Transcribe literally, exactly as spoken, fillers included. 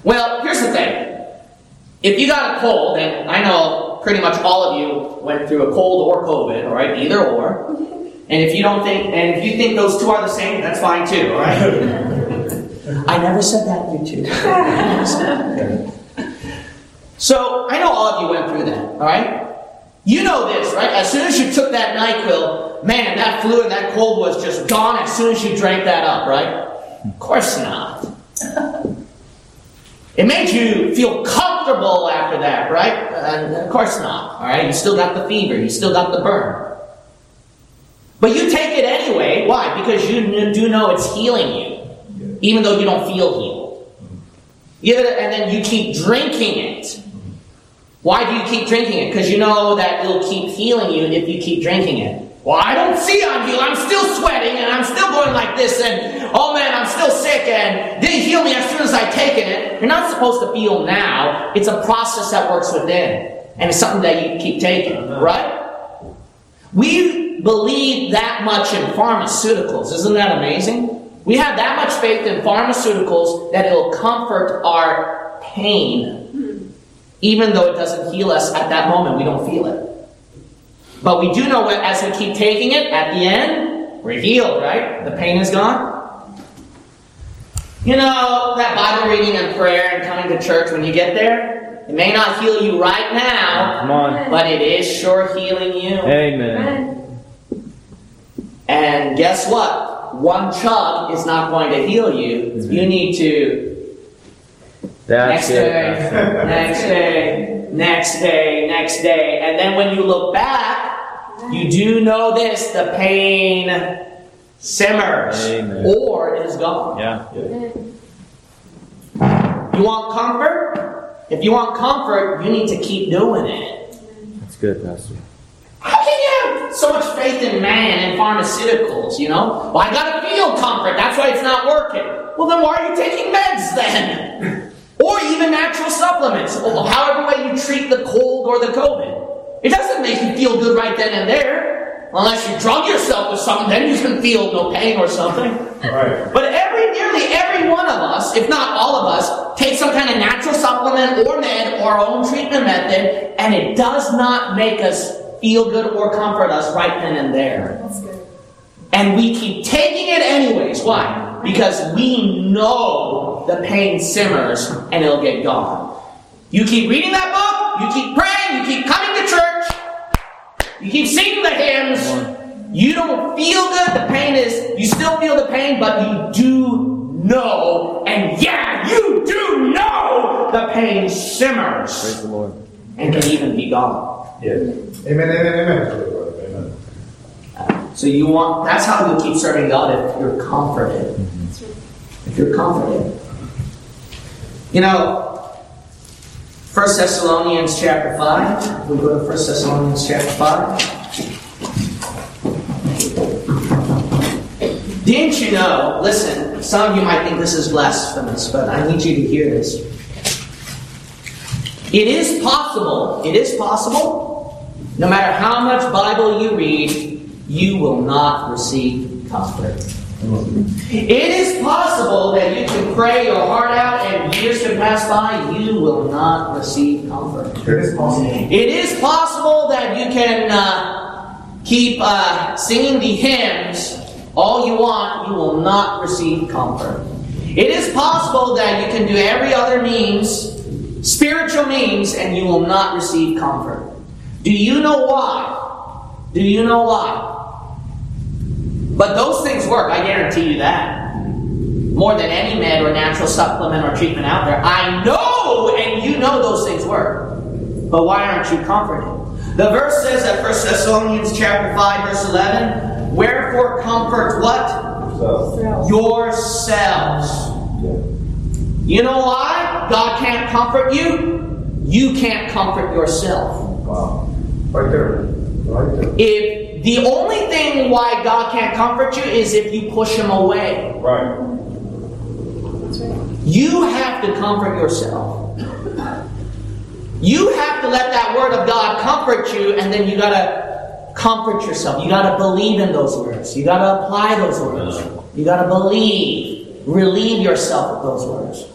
Well, here's the thing. If you got a cold, and I know pretty much all of you went through a cold or COVID, all right, either or. And if you don't think, and if you think those two are the same, that's fine too, all right? I never said that, you two. So, I know all of you went through that, all right? You know this, right? As soon as you took that NyQuil, man, that flu and that cold was just gone as soon as you drank that up, right? Of course not. It made you feel comfortable after that, right? And of course not, all right? You still got the fever. You still got the burn. But you take it anyway. Why? Because you do know it's healing you, even though you don't feel healed. You, and then you keep drinking it. Why do you keep drinking it? Because you know that it'll keep healing you if you keep drinking it. Well, I don't see I'm healed. I'm still sweating and I'm still going like this and, oh man, I'm still sick and didn't heal me as soon as I've taken it. You're not supposed to feel now. It's a process that works within. And it's something that you keep taking, right? We believe that much in pharmaceuticals. Isn't that amazing? We have that much faith in pharmaceuticals that it will comfort our pain. Even though it doesn't heal us at that moment, we don't feel it. But we do know that as we keep taking it, at the end, we're healed, right? The pain is gone. You know, that Bible reading and prayer and coming to church, when you get there, it may not heal you right now, Come on. but it is sure healing you. Amen. And guess what? One chug is not going to heal you. Mm-hmm. You need to That's next it. day, That's next day, next day, next day. And then when you look back, you do know this, the pain simmers. Amen. Or it is gone. Yeah. You want comfort? If you want comfort, you need to keep doing it. That's good, Pastor. How can you have so much faith in man and pharmaceuticals, you know? Well, I gotta feel comfort, that's why it's not working. Well, then why are you taking meds then? Or even natural supplements. However way you treat the cold or the COVID. It doesn't make you feel good right then and there. Unless you drug yourself with something, then you can feel no pain or something. Right. But every, nearly every one of us, if not all of us, take some kind of natural supplement or med or our own treatment method, and it does not make us feel good or comfort us right then and there. That's good. And we keep taking it anyways. Why? Because we know the pain simmers and it'll get gone. You keep reading that book, you keep praying, you keep coming to church, you keep singing the hymns, you don't feel good, the pain is, you still feel the pain, but you do know, and yeah, you do know the pain simmers. Praise the Lord. And can even be gone. Yes. Amen, amen, amen. Amen. So you want, that's how you'll keep serving God if you're comforted. If you're comforted. You know, First Thessalonians chapter five. We go to First Thessalonians chapter five. Didn't you know, listen, some of you might think this is blasphemous, but I need you to hear this. It is possible, it is possible, no matter how much Bible you read, you will not receive comfort. It is possible that you can pray your heart out and years can pass by, you will not receive comfort. It is possible. It is possible that you can uh, keep uh, singing the hymns all you want, you will not receive comfort. It is possible that you can do every other means, spiritual means, and you will not receive comfort. Do you know why? Do you know why? But those things work, I guarantee you that. More than any med or natural supplement or treatment out there. I know, and you know those things work. But why aren't you comforted? The verse says at First Thessalonians chapter five, verse eleven, wherefore comfort what? So, Yourselves. You know why God can't comfort you? You can't comfort yourself. wow. Right there. Right there. If the only thing why God can't comfort you is if you push Him away. Right. You have to comfort yourself. You have to let that Word of God comfort you, and then you gotta comfort yourself. You gotta believe in those words. You gotta apply those words. You gotta believe. Relieve yourself of those words.